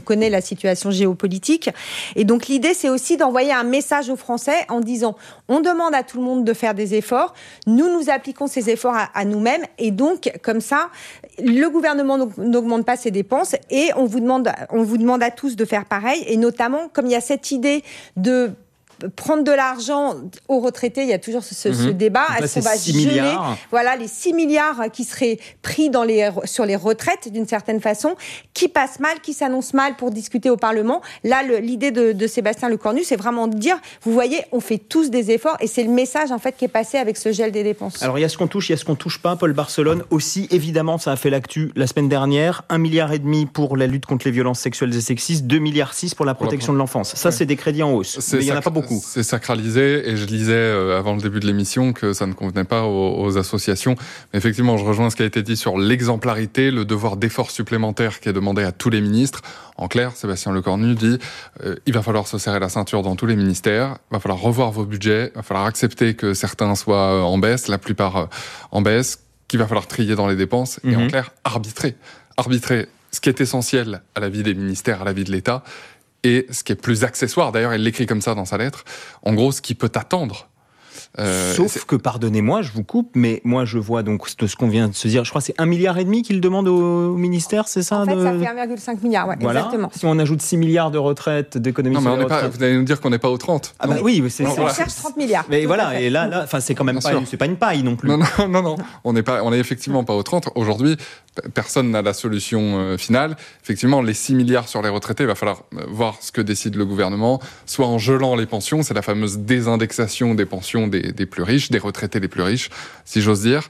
connaît la situation géopolitique. Et donc l'idée, c'est aussi d'envoyer un message aux Français en disant, on demande à tout le monde de faire des efforts, nous appliquons ces efforts à nous-mêmes, et donc comme ça, le gouvernement n'augmente pas ses dépenses, et on vous demande à tous de faire pareil, et notamment, comme il y a cette idée de prendre de l'argent aux retraités, il y a toujours ce débat. Donc là, est-ce qu'on va geler les 6 milliards qui seraient pris sur les retraites, d'une certaine façon, qui passent mal, qui s'annoncent mal pour discuter au Parlement. Là, l'idée de Sébastien Lecornu, c'est vraiment de dire, vous voyez, on fait tous des efforts, et c'est le message en fait qui est passé avec ce gel des dépenses. Alors il y a ce qu'on touche, il y a ce qu'on touche pas. Paul Barcelone aussi, évidemment, ça a fait l'actu la semaine dernière. 1,5 milliard pour la lutte contre les violences sexuelles et sexistes, 2,6 milliards pour la protection de l'enfance. Ça, c'est des crédits en hausse. Mais il y en a pas beaucoup. C'est sacralisé, et je disais avant le début de l'émission que ça ne convenait pas aux associations. Mais effectivement, je rejoins ce qui a été dit sur l'exemplarité, le devoir d'effort supplémentaire qui est demandé à tous les ministres. En clair, Sébastien Lecornu dit il va falloir se serrer la ceinture dans tous les ministères, il va falloir revoir vos budgets, il va falloir accepter que certains soient en baisse, la plupart en baisse, qu'il va falloir trier dans les dépenses, et en clair, arbitrer ce qui est essentiel à la vie des ministères, à la vie de l'État, et ce qui est plus accessoire, d'ailleurs, il l'écrit comme ça dans sa lettre, en gros, ce qui peut attendre. Sauf que, pardonnez-moi, je vous coupe, mais moi je vois donc ce qu'on vient de se dire, je crois que c'est 1,5 milliard qu'il demande au ministère, c'est ça? En fait, ça fait 1,5 milliard, ouais, voilà. Exactement. Si on ajoute 6 milliards de retraite, d'économies sur les retraites... Vous allez nous dire qu'on n'est pas aux 30. Ah bah oui, on cherche 30 milliards. Mais voilà, et là c'est quand même c'est pas une paille non plus. Non, on est effectivement pas aux 30. Aujourd'hui, personne n'a la solution finale. Effectivement, les 6 milliards sur les retraités, il va falloir voir ce que décide le gouvernement, soit en gelant les pensions, c'est la fameuse désindexation des pensions des plus riches, des retraités les plus riches, si j'ose dire,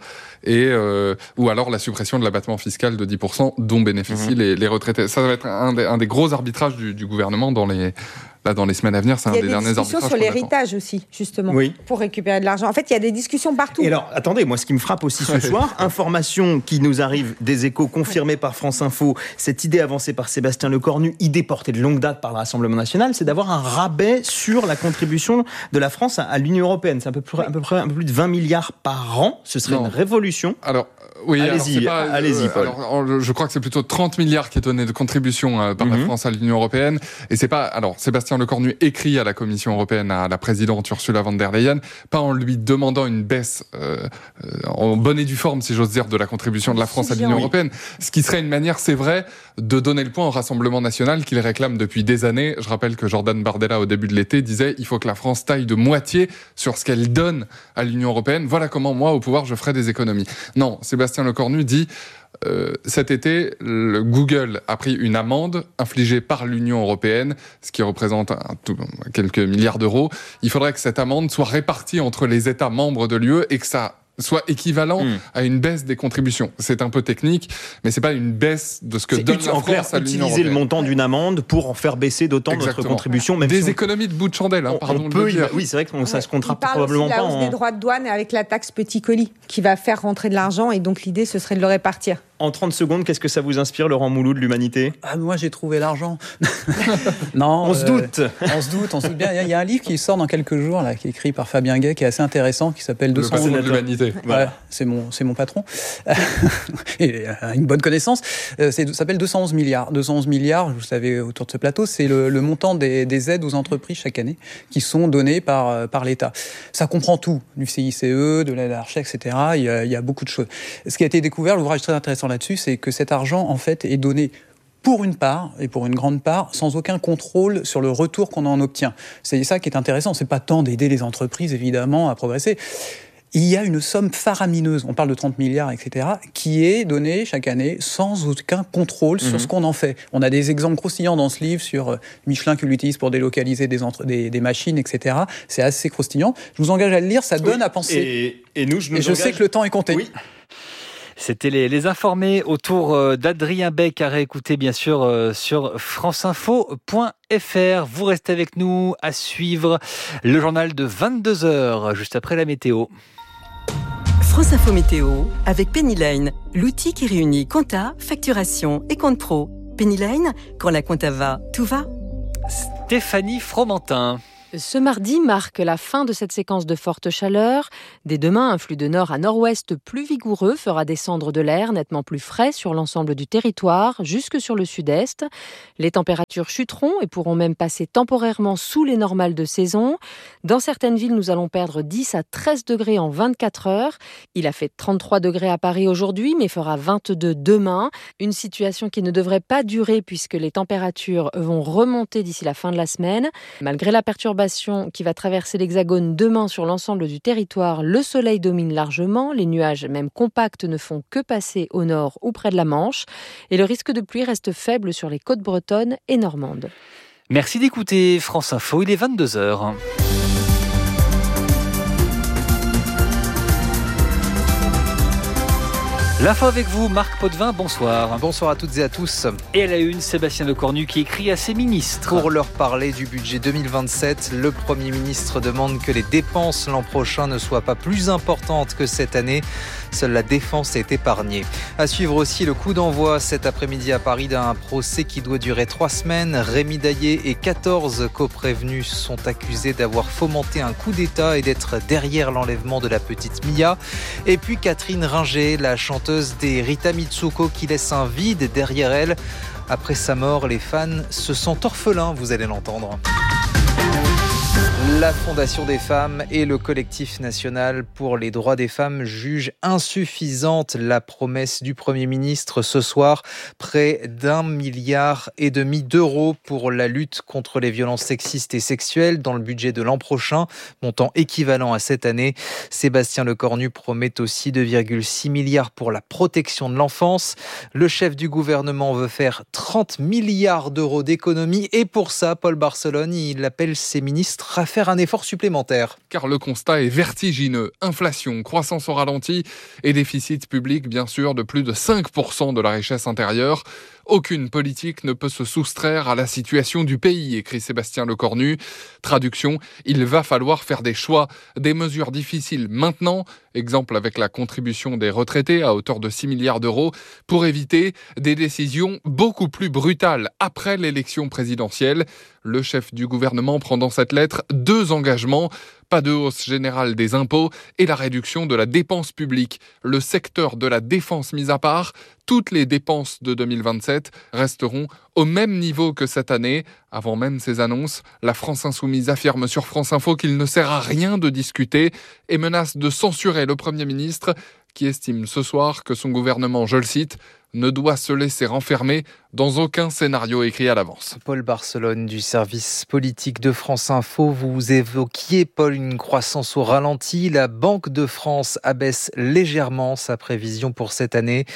ou alors la suppression de l'abattement fiscal de 10% dont bénéficient les retraités. Ça va être un des gros arbitrages du gouvernement dans les semaines à venir. C'est un des derniers arbitrages. Il y a des discussions sur l'héritage aussi, justement, pour récupérer de l'argent. En fait, il y a des discussions partout. Et alors, attendez, moi, ce qui me frappe aussi ce soir, information qui nous arrive des Échos, confirmée par France Info, cette idée avancée par Sébastien Lecornu, idée portée de longue date par le Rassemblement national, c'est d'avoir un rabais sur la contribution de la France à l'Union européenne. C'est à peu près un peu plus de 20 milliards par an. Ce serait une révolution. Alors, oui, allez-y, Paul. Alors, je crois que c'est plutôt 30 milliards qui est donné de contribution par la France à l'Union européenne. Et c'est pas, alors, Sébastien Lecornu écrit à la Commission européenne, à la présidente Ursula von der Leyen, pas en lui demandant une baisse en bonne et due forme, si j'ose dire, de la contribution de la France à l'Union européenne. Ce qui serait une manière, c'est vrai, de donner le point au Rassemblement national qu'il réclame depuis des années. Je rappelle que Jordan Bardella, au début de l'été, disait il faut que la France taille de moitié sur ce qu'elle donne à l'Union européenne. Voilà comment, moi, au pouvoir, je ferai des économies. Non, Sébastien Lecornu dit cet été, Google a pris une amende infligée par l'Union européenne, ce qui représente quelques milliards d'euros. Il faudrait que cette amende soit répartie entre les États membres de l'UE et que ça soit équivalent à une baisse des contributions. C'est un peu technique, mais c'est pas une baisse de ce que donne la France à l'Union européenne. Utiliser le montant d'une amende pour en faire baisser d'autant notre contribution. Même des économies de bout de chandelle, pardon de le dire. Oui, c'est vrai que ça se comptera Il probablement pas. parle aussi de la hausse des droits de douane avec la taxe petit colis qui va faire rentrer de l'argent, et donc l'idée ce serait de le répartir. En 30 secondes, qu'est-ce que ça vous inspire, Laurent Moulou, de l'Humanité ? Moi, j'ai trouvé l'argent. Non, on se doute. On se doute bien. Il y a un livre qui sort dans quelques jours, là, qui est écrit par Fabien Gay, qui est assez intéressant, qui s'appelle 211 de l'Humanité. Voilà. C'est mon patron. Et une bonne connaissance. Ça s'appelle 211 milliards. 211 milliards, vous le savez, autour de ce plateau, c'est le montant des aides aux entreprises chaque année qui sont données par l'État. Ça comprend tout, du CICE, de l'aide à la recherche, etc. Il y a beaucoup de choses. Ce qui a été découvert, l'ouvrage très intéressant là-dessus, c'est que cet argent, en fait, est donné pour une part, et pour une grande part, sans aucun contrôle sur le retour qu'on en obtient. C'est ça qui est intéressant. C'est pas tant d'aider les entreprises, évidemment, à progresser. Il y a une somme faramineuse, on parle de 30 milliards, etc., qui est donnée chaque année sans aucun contrôle sur ce qu'on en fait. On a des exemples croustillants dans ce livre sur Michelin qui l'utilise pour délocaliser des machines, etc. C'est assez croustillant. Je vous engage à le lire, ça donne à penser. Et je sais que le temps est compté. Oui. C'était les informés autour d'Adrien Beck, à réécouter bien sûr sur franceinfo.fr. Vous restez avec nous à suivre le journal de 22h, juste après la météo. France Info Météo avec Pennyline, l'outil qui réunit compta, facturation et compte pro. Pennyline, quand la compta va, tout va. Stéphanie Fromentin. Ce mardi marque la fin de cette séquence de forte chaleur. Dès demain, un flux de nord à nord-ouest plus vigoureux fera descendre de l'air nettement plus frais sur l'ensemble du territoire, jusque sur le sud-est. Les températures chuteront et pourront même passer temporairement sous les normales de saison. Dans certaines villes, nous allons perdre 10 à 13 degrés en 24 heures. Il a fait 33 degrés à Paris aujourd'hui, mais fera 22 demain. Une situation qui ne devrait pas durer puisque les températures vont remonter d'ici la fin de la semaine. Malgré la perturbation qui va traverser l'Hexagone demain sur l'ensemble du territoire, le soleil domine largement, les nuages même compacts ne font que passer au nord ou près de la Manche et le risque de pluie reste faible sur les côtes bretonnes et normandes. Merci d'écouter France Info, il est 22h. L'info avec vous, Marc Potvin, bonsoir. Bonsoir à toutes et à tous. Et à la une, Sébastien Lecornu qui écrit à ses ministres. Pour leur parler du budget 2027, le Premier ministre demande que les dépenses l'an prochain ne soient pas plus importantes que cette année. Seule la défense est épargnée. À suivre aussi le coup d'envoi cet après-midi à Paris d'un procès qui doit durer 3 semaines. Rémi Daillé et 14 coprévenus sont accusés d'avoir fomenté un coup d'État et d'être derrière l'enlèvement de la petite Mia. Et puis Catherine Ringer, la chanteuse des Rita Mitsuko qui laisse un vide derrière elle. Après sa mort, les fans se sentent orphelins, vous allez l'entendre. La Fondation des femmes et le collectif national pour les droits des femmes jugent insuffisante la promesse du Premier ministre ce soir. Près d'1,5 milliard d'euros pour la lutte contre les violences sexistes et sexuelles dans le budget de l'an prochain, montant équivalent à cette année. Sébastien Lecornu promet aussi 2,6 milliards pour la protection de l'enfance. Le chef du gouvernement veut faire 30 milliards d'euros d'économies et pour ça, Paul Barcelone, il appelle ses ministres à faire un effort supplémentaire. Car le constat est vertigineux. Inflation, croissance au ralenti et déficit public, bien sûr, de plus de 5% de la richesse intérieure. Aucune politique ne peut se soustraire à la situation du pays, écrit Sébastien Lecornu. Traduction, il va falloir faire des choix, des mesures difficiles maintenant, exemple avec la contribution des retraités à hauteur de 6 milliards d'euros, pour éviter des décisions beaucoup plus brutales après l'élection présidentielle. Le chef du gouvernement prend dans cette lettre 2 engagements. Pas de hausse générale des impôts et la réduction de la dépense publique. Le secteur de la défense mis à part, toutes les dépenses de 2027 resteront au même niveau que cette année. Avant même ces annonces, la France Insoumise affirme sur France Info qu'il ne sert à rien de discuter et menace de censurer le Premier ministre qui estime ce soir que son gouvernement, je le cite, ne doit se laisser enfermer dans aucun scénario écrit à l'avance. Paul Barcelone du service politique de France Info, vous évoquiez, Paul, une croissance au ralenti. La Banque de France abaisse légèrement sa prévision pour cette année,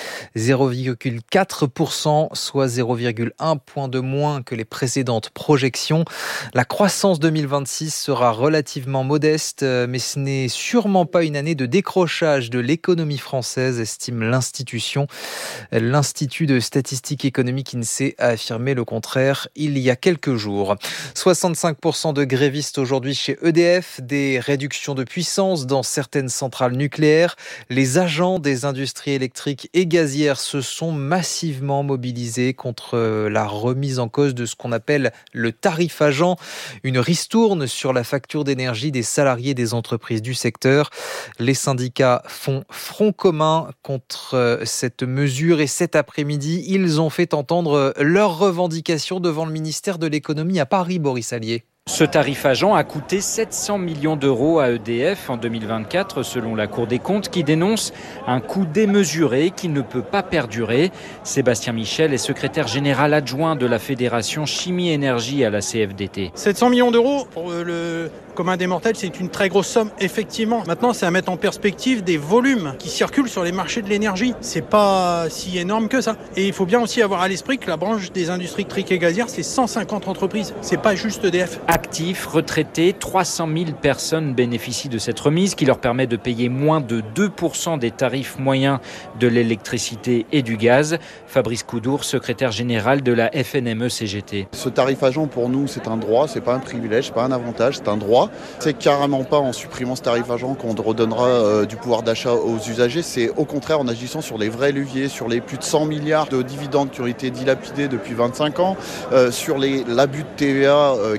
0,4%, soit 0,1 point de moins que les précédentes projections. La croissance 2026 sera relativement modeste, mais ce n'est sûrement pas une année de décrochage de l'économie française, estime l'institution. L'Institut de statistique économique INSEE a affirmé le contraire il y a quelques jours. 65% de grévistes aujourd'hui chez EDF, des réductions de puissance dans certaines centrales nucléaires. Les agents des industries électriques et gazières se sont massivement mobilisés contre la remise en cause de ce qu'on appelle le tarif agent, une ristourne sur la facture d'énergie des salariés des entreprises du secteur. Les syndicats font front commun contre cette mesure et cet après-midi, ils ont fait entendre leurs revendications devant le ministère de l'économie à Paris, Boris Allier. Ce tarif agent a coûté 700 millions d'euros à EDF en 2024, selon la Cour des comptes, qui dénonce un coût démesuré qui ne peut pas perdurer. Sébastien Michel est secrétaire général adjoint de la Fédération Chimie Énergie à la CFDT. 700 millions d'euros pour le commun des mortels, c'est une très grosse somme, effectivement. Maintenant, c'est à mettre en perspective des volumes qui circulent sur les marchés de l'énergie. C'est pas si énorme que ça. Et il faut bien aussi avoir à l'esprit que la branche des industries électriques et gazières, c'est 150 entreprises. C'est pas juste EDF. Actifs, retraités, 300 000 personnes bénéficient de cette remise qui leur permet de payer moins de 2% des tarifs moyens de l'électricité et du gaz. Fabrice Coudour, secrétaire général de la FNME-CGT. Ce tarif agent pour nous, c'est un droit, c'est pas un privilège, c'est pas un avantage, c'est un droit. C'est carrément pas en supprimant ce tarif agent qu'on redonnera du pouvoir d'achat aux usagers. C'est au contraire en agissant sur les vrais leviers, sur les plus de 100 milliards de dividendes qui ont été dilapidés depuis 25 ans, sur l'abus de TVA qui représente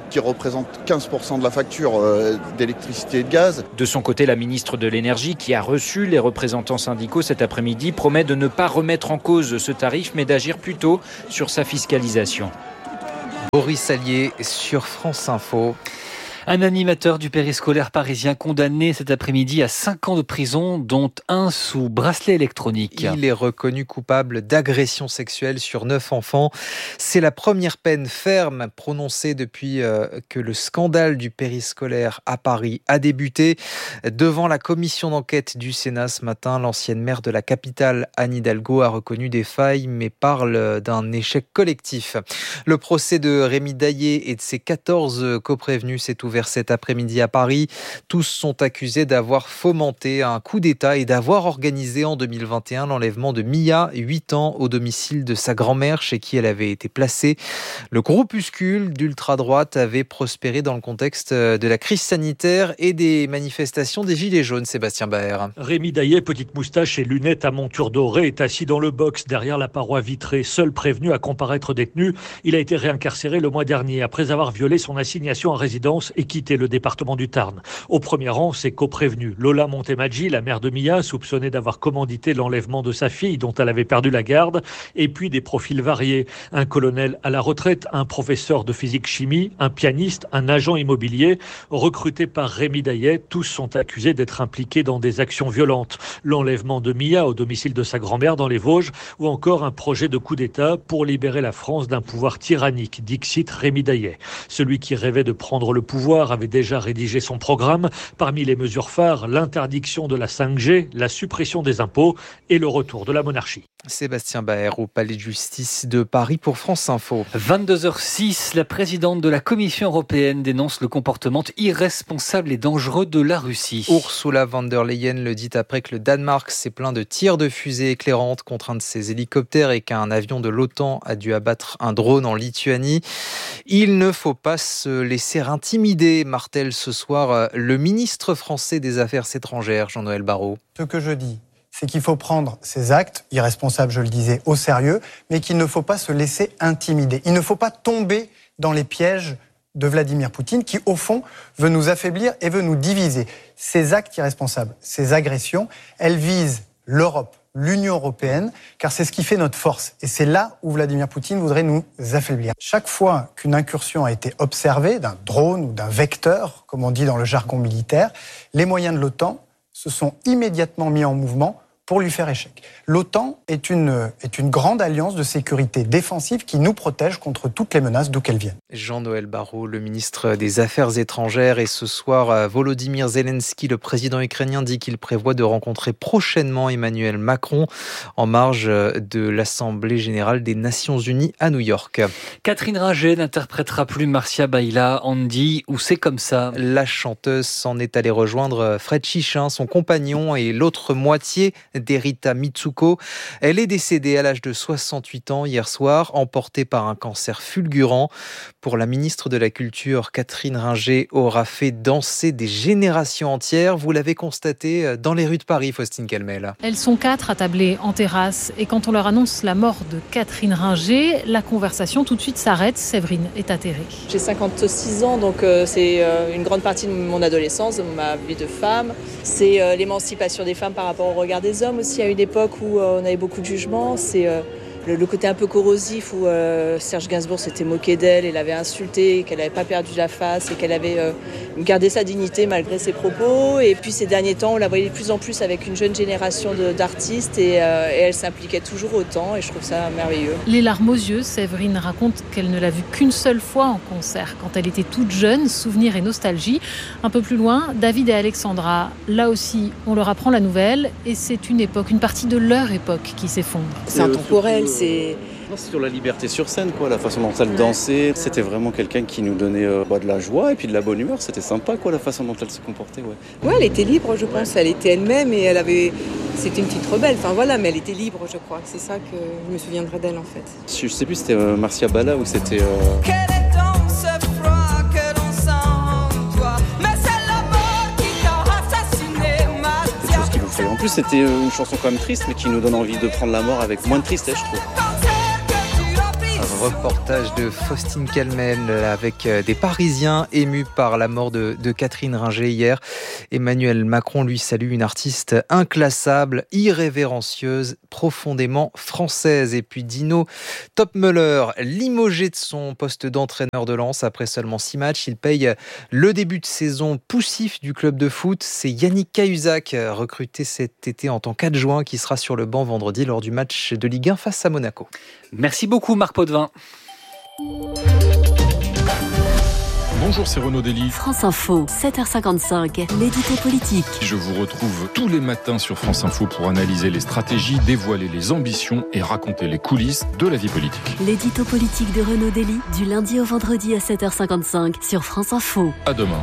représente 15% de la facture d'électricité et de gaz. De son côté, la ministre de l'Énergie, qui a reçu les représentants syndicaux cet après-midi, promet de ne pas remettre en cause ce tarif, mais d'agir plutôt sur sa fiscalisation. Boris Allier sur France Info. Un animateur du périscolaire parisien condamné cet après-midi à 5 ans de prison, dont 1 sous bracelet électronique. Il est reconnu coupable d'agression sexuelle sur 9 enfants. C'est la première peine ferme prononcée depuis que le scandale du périscolaire à Paris a débuté. Devant la commission d'enquête du Sénat ce matin, l'ancienne maire de la capitale, Anne Hidalgo, a reconnu des failles, mais parle d'un échec collectif. Le procès de Rémi Daillé et de ses 14 coprévenus s'est ouvert cet après-midi à Paris. Tous sont accusés d'avoir fomenté un coup d'État et d'avoir organisé en 2021 l'enlèvement de Mia, 8 ans, au domicile de sa grand-mère chez qui elle avait été placée. Le groupuscule d'ultra-droite avait prospéré dans le contexte de la crise sanitaire et des manifestations des Gilets jaunes. Sébastien Baer. Rémi Daillé, petite moustache et lunettes à monture dorée, est assis dans le box derrière la paroi vitrée. Seul prévenu à comparaître détenu, il a été réincarcéré le mois dernier après avoir violé son assignation à résidence et quitté le département du Tarn. Au premier rang, ses coprévenus. Lola Montemaggi, la mère de Mia, soupçonnée d'avoir commandité l'enlèvement de sa fille dont elle avait perdu la garde, et puis des profils variés. Un colonel à la retraite, un professeur de physique-chimie, un pianiste, un agent immobilier, recrutés par Rémi Daillé. Tous sont accusés d'être impliqués dans des actions violentes. L'enlèvement de Mia au domicile de sa grand-mère dans les Vosges, ou encore un projet de coup d'État pour libérer la France d'un pouvoir tyrannique, dixit Rémi Daillé. Celui qui rêvait de prendre le pouvoir avait déjà rédigé son programme. Parmi les mesures phares, l'interdiction de la 5G, la suppression des impôts et le retour de la monarchie. Sébastien Baer au Palais de Justice de Paris pour France Info. 22h06, la présidente de la Commission européenne dénonce le comportement irresponsable et dangereux de la Russie. Ursula von der Leyen le dit après que le Danemark s'est plaint de tirs de fusées éclairantes contre un de ses hélicoptères et qu'un avion de l'OTAN a dû abattre un drone en Lituanie. Il ne faut pas se laisser intimider, martèle ce soir le ministre français des Affaires étrangères, Jean-Noël Barrot. Ce que je dis, c'est qu'il faut prendre ces actes, irresponsables, je le disais, au sérieux, mais qu'il ne faut pas se laisser intimider. Il ne faut pas tomber dans les pièges de Vladimir Poutine, qui, au fond, veut nous affaiblir et veut nous diviser. Ces actes irresponsables, ces agressions, elles visent l'Europe, l'Union européenne, car c'est ce qui fait notre force. Et c'est là où Vladimir Poutine voudrait nous affaiblir. Chaque fois qu'une incursion a été observée, d'un drone ou d'un vecteur, comme on dit dans le jargon militaire, les moyens de l'OTAN se sont immédiatement mis en mouvement pour lui faire échec. L'OTAN est une grande alliance de sécurité défensive qui nous protège contre toutes les menaces d'où qu'elles viennent. Jean-Noël Barrot, le ministre des Affaires étrangères. Et ce soir, Volodymyr Zelensky, le président ukrainien, dit qu'il prévoit de rencontrer prochainement Emmanuel Macron en marge de l'Assemblée générale des Nations unies à New York. Catherine Ringer n'interprétera plus Marcia Baila, Andy, ou C'est comme ça. La chanteuse s'en est allée rejoindre Fred Chichin, son compagnon et l'autre moitié d'Erita Mitsuko. Elle est décédée à l'âge de 68 ans hier soir, emportée par un cancer fulgurant. Pour la ministre de la Culture, Catherine Ringer aura fait danser des générations entières. Vous l'avez constaté dans les rues de Paris, Faustine Calmel. Elles sont 4 attablées en terrasse et quand on leur annonce la mort de Catherine Ringer, la conversation tout de suite s'arrête. Séverine est atterrée. J'ai 56 ans, donc c'est une grande partie de mon adolescence, de ma vie de femme. C'est l'émancipation des femmes par rapport au regard des hommes aussi, à une époque où on avait beaucoup de jugements. C'est le côté un peu corrosif où Serge Gainsbourg s'était moqué d'elle, elle avait insulté, qu'elle n'avait pas perdu la face et qu'elle avait gardé sa dignité malgré ses propos. Et puis ces derniers temps, on la voyait de plus en plus avec une jeune génération d'artistes et elle s'impliquait toujours autant et je trouve ça merveilleux. Les larmes aux yeux, Séverine raconte qu'elle ne l'a vue qu'une seule fois en concert, quand elle était toute jeune, souvenir et nostalgie. Un peu plus loin, David et Alexandra, là aussi, on leur apprend la nouvelle et c'est une époque, une partie de leur époque qui s'effondre. C'est intemporel. C'est sur la liberté sur scène, quoi, la façon dont elle dansait. C'était vraiment quelqu'un qui nous donnait de la joie et puis de la bonne humeur. C'était sympa, quoi, la façon dont elle se comportait. Ouais, elle était libre, je pense. Elle était elle-même et c'était une petite rebelle. Enfin voilà, mais elle était libre, je crois. C'est ça que je me souviendrai d'elle, en fait. Je sais plus, c'était Marcia Baila ou c'était. En plus, c'était une chanson quand même triste, mais qui nous donne envie de prendre la mort avec moins de tristesse, je trouve. Reportage de Faustine Calmel avec des Parisiens émus par la mort de Catherine Ringer hier. Emmanuel Macron lui salue une artiste inclassable, irrévérencieuse, profondément française. Et puis Dino Topmöller, limogé de son poste d'entraîneur de Lens après seulement 6 matchs. Il paye le début de saison poussif du club de foot. C'est Yannick Cahuzac, recruté cet été en tant qu'adjoint, qui sera sur le banc vendredi lors du match de Ligue 1 face à Monaco. Merci beaucoup Marc Potvin. Bonjour, c'est Renaud Dely. France Info, 7h55, l'édito politique. Je vous retrouve tous les matins sur France Info pour analyser les stratégies, dévoiler les ambitions et raconter les coulisses de la vie politique. L'édito politique de Renaud Dely, du lundi au vendredi à 7h55 sur France Info. À demain.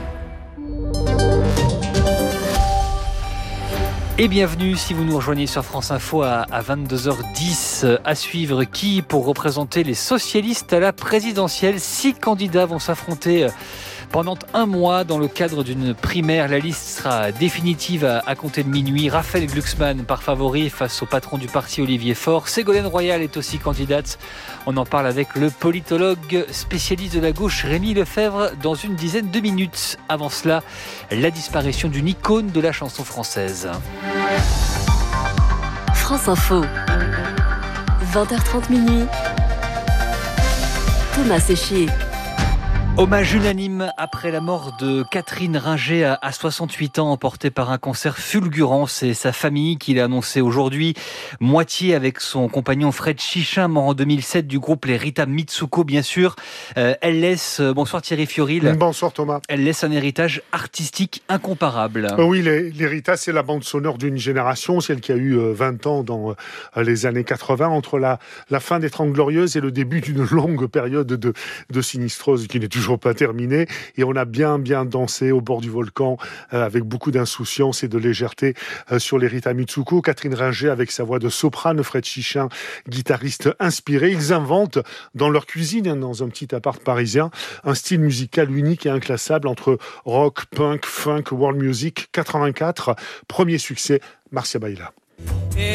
Et bienvenue si vous nous rejoignez sur France Info à 22h10. À suivre qui pour représenter les socialistes à la présidentielle. 6 candidats vont s'affronter pendant un mois dans le cadre d'une primaire. La liste sera définitive à compter de minuit. Raphaël Glucksmann par favori face au patron du parti Olivier Faure. Ségolène Royal est aussi candidate. On en parle avec le politologue spécialiste de la gauche Rémi Lefebvre dans une dizaine de minutes. Avant cela, la disparition d'une icône de la chanson française. France Info, 20h30 minuit. Thomas Séchier. Hommage unanime après la mort de Catherine Ringer à 68 ans, emportée par un cancer fulgurant. C'est sa famille qui l'a annoncé aujourd'hui. Moitié avec son compagnon Fred Chichin, mort en 2007 du groupe Les Rita Mitsuko, bien sûr. Elle laisse, bonsoir Thierry Fioril. Bonsoir Thomas. Elle laisse un héritage artistique incomparable. Oui, les Rita, c'est la bande sonore d'une génération, celle qui a eu 20 ans dans les années 80, entre la fin des 30 Glorieuses et le début d'une longue période de sinistrose qui n'est toujours pas terminé, et on a bien dansé au bord du volcan avec beaucoup d'insouciance et de légèreté sur les Rita Mitsuko. Catherine Ringer avec sa voix de soprane, Fred Chichin, guitariste inspiré. Ils inventent dans leur cuisine, dans un petit appart parisien, un style musical unique et inclassable entre rock, punk, funk, world music. 84, premier succès, Marcia Baila.